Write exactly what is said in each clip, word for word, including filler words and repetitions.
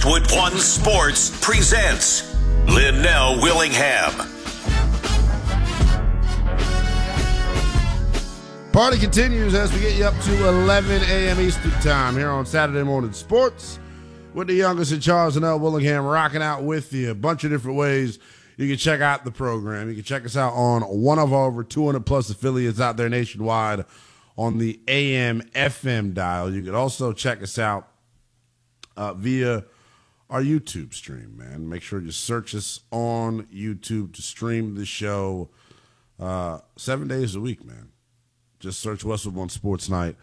Westwood One Sports presents Linnell Willingham. Party continues as we get you up to eleven a.m. Eastern Time here on Saturday Morning Sports with the youngest and Charles Linnell Willingham rocking out with you. A bunch of different ways you can check out the program. You can check us out on one of our over two hundred plus affiliates out there nationwide on the A M F M dial. You can also check us out uh, via our YouTube stream, man. Make sure you search us on YouTube to stream the show uh, seven days a week, man. Just search Westwood One Sports Night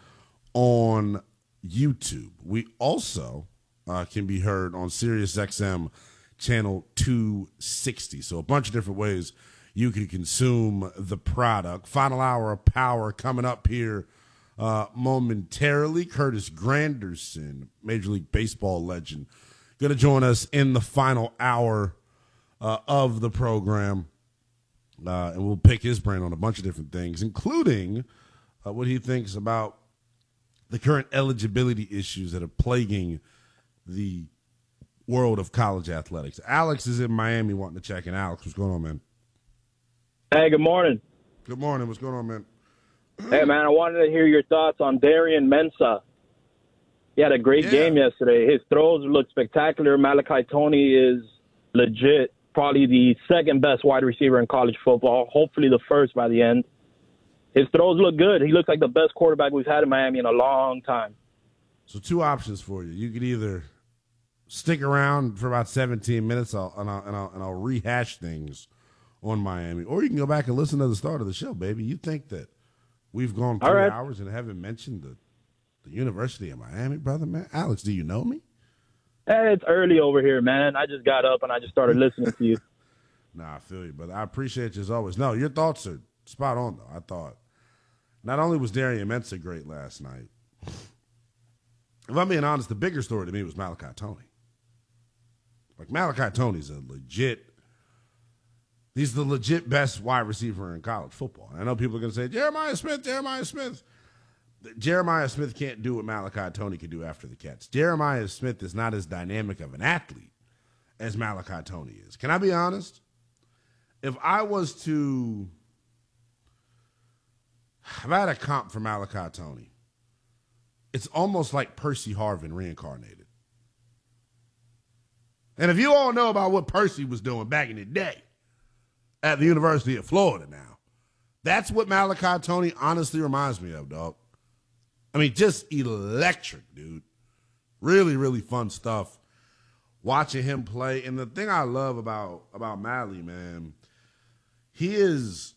on YouTube. We also uh, can be heard on Sirius X M channel two sixty. So a bunch of different ways you can consume the product. Final hour of power coming up here uh, momentarily. Curtis Granderson, Major League Baseball legend, going to join us in the final hour uh, of the program. Uh, and we'll pick his brain on a bunch of different things, including uh, what he thinks about the current eligibility issues that are plaguing the world of college athletics. Alex is in Miami wanting to check in. Alex, what's going on, man? Hey, good morning. Good morning. What's going on, man? Hey, man, I wanted to hear your thoughts on Darian Mensah. He had a great Yeah. game yesterday. His throws look spectacular. Malachi Tony is legit, probably the second best wide receiver in college football, hopefully the first by the end. His throws look good. He looks like the best quarterback we've had in Miami in a long time. So two options for you. You could either stick around for about seventeen minutes I'll, and, I'll, and, I'll, and I'll rehash things on Miami, or you can go back and listen to the start of the show, baby. You think that we've gone three right. hours and haven't mentioned the, the University of Miami, brother, man? Alex, do you know me? Hey, it's early over here, man. I just got up and I just started listening to you. Nah, I feel you, brother. I appreciate you as always. No, your thoughts are spot on, though. I thought not only was Darian Mensah great last night, if I'm being honest, the bigger story to me was Malachi Tony. Like, Malachi Tony's a legit, he's the legit best wide receiver in college football. And I know people are going to say, Jeremiah Smith, Jeremiah Smith. Jeremiah Smith can't do what Malachi Tony can do after the catch. Jeremiah Smith is not as dynamic of an athlete as Malachi Tony is. Can I be honest? If I was to, if I had a comp for Malachi Tony, it's almost like Percy Harvin reincarnated. And if you all know about what Percy was doing back in the day at the University of Florida now, that's what Malachi Tony honestly reminds me of, dog. I mean, just electric, dude. Really, really fun stuff watching him play. And the thing I love about, about Mally, man, he is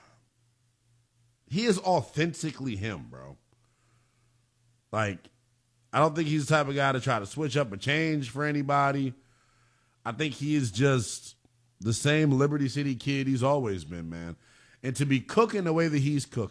he is authentically him, bro. Like, I don't think he's the type of guy to try to switch up or change for anybody. I think he is just the same Liberty City kid he's always been, man. And to be cooking the way that he's cooking,